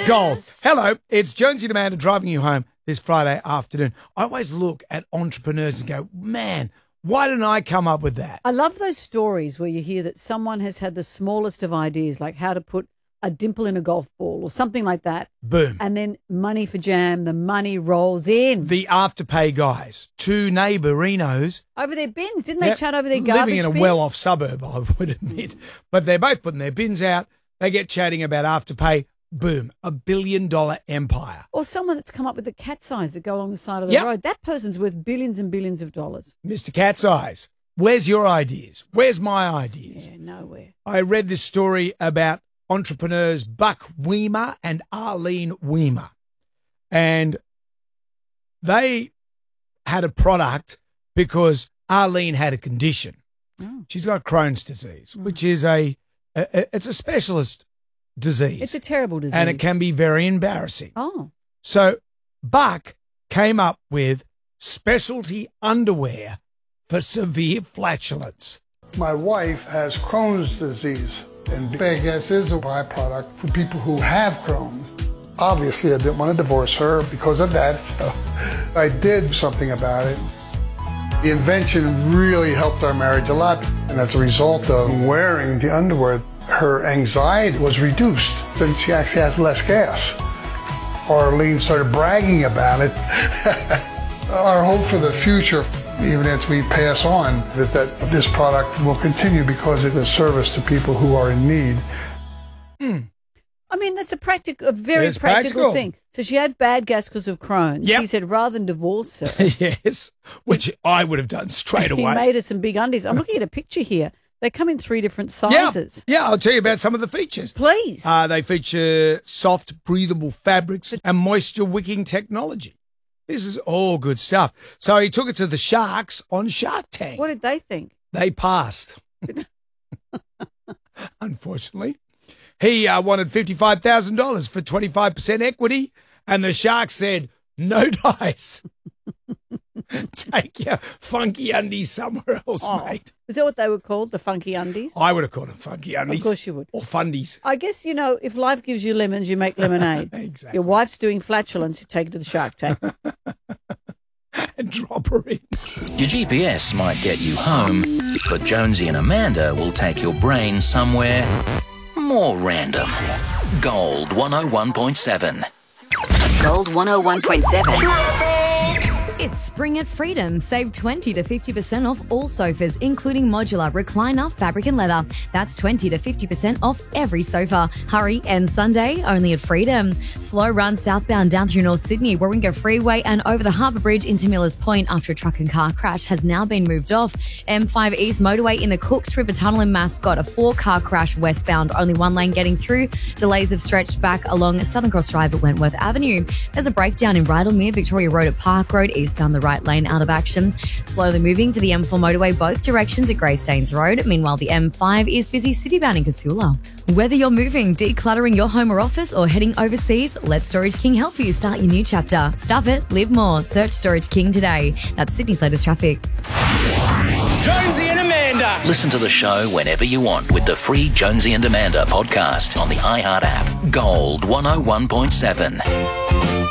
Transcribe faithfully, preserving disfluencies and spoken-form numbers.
Gold. Hello, it's Jonesy and Amanda driving you home this Friday afternoon. I always look at entrepreneurs and go, man, why didn't I come up with that? I love those stories where you hear that someone has had the smallest of ideas, like how to put a dimple in a golf ball or something like that. Boom. And then money for jam, the money rolls in. The Afterpay guys, two neighbourinos. Over their bins. Didn't they Yep, chat over their garbage living in a bins? well-off suburb, I would admit. But they're both putting their bins out. They get chatting about Afterpay. Boom, a billion-dollar empire. Or someone that's come up with the cat's eyes that go along the side of the Yep. road. That person's worth billions and billions of dollars. Mister Cat's Eyes, where's your ideas? Where's my ideas? Yeah, nowhere. I read this story about entrepreneurs Buck Weimer and Arlene Weimer. And they had a product because Arlene had a condition. Oh. She's got Crohn's disease, which is a, a, a it's a specialist disease. It's a terrible disease. And it can be very embarrassing. Oh. So Buck came up with specialty underwear for severe flatulence. My wife has Crohn's disease, and bad gas is a byproduct for people who have Crohn's. Obviously, I didn't want to divorce her because of that, so I did something about it. The invention really helped our marriage a lot, and as a result of wearing the underwear, her anxiety was reduced, and she actually has less gas. Arlene started bragging about it. Our hope for the future, even as we pass on, that, that this product will continue because it's a service to people who are in need. Mm. I mean, that's a practical, a very It's practical, practical. thing. So she had bad gas because of Crohn's. Yep. He said rather than divorce her, Yes, which I would have done straight he away. made her some big undies. I'm looking at a picture here. They come in three different Yeah, sizes. yeah, I'll tell you about some of the features. Please. Uh, they feature soft, breathable fabrics and moisture-wicking technology. This is all good stuff. So he took it to the Sharks on Shark Tank. What did they think? They passed. Unfortunately. He uh, wanted fifty-five thousand dollars for twenty-five percent equity, and the Sharks said, no dice. Take your funky undies somewhere else, Oh, mate. is that what they were called, the funky undies? I would have called them funky undies. Of course you would. Or fundies. I guess, you know, if life gives you lemons, you make lemonade. Exactly. Your wife's doing flatulence, you take it to the Shark Tank. And drop her in. Your G P S might get you home, but Jonesy and Amanda will take your brain somewhere more random. Gold one oh one point seven. Gold one oh one point seven. It's spring at Freedom. Save twenty to fifty percent off all sofas, including modular, recliner, fabric and leather. That's twenty to fifty percent off every sofa. Hurry, and Sunday only at Freedom. Slow run southbound down through North Sydney, Warringah Freeway and over the Harbour Bridge into Millers Point after a truck and car crash has now been moved off. M five East motorway in the Cooks River Tunnel in Mascot, a four-car crash westbound, only one lane getting through. Delays have stretched back along Southern Cross Drive at Wentworth Avenue. There's a breakdown in Rydalmere, Victoria Road at Park Road, eastbound the right lane out of action. Slowly moving for the M four motorway both directions at Greystanes Road. Meanwhile, the M five is busy citybound in Casula. Whether you're moving, decluttering your home or office, or heading overseas, let Storage King help you start your new chapter. Stuff it, live more. Search Storage King today. That's Sydney's latest traffic. Jonesy and Amanda. Listen to the show whenever you want with the free Jonesy and Amanda podcast on the iHeart app. Gold one oh one point seven.